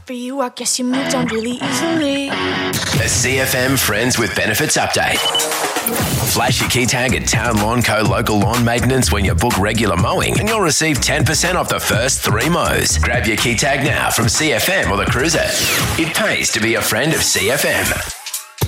for you. I guess you moved on really easily. A CFM Friends with Benefits update. Flash your key tag at Town Lawn Co. Local Lawn Maintenance when you book regular mowing and you'll receive 10% off the first 3 mows. Grab your key tag now from CFM or the Cruiser. It pays to be a friend of CFM.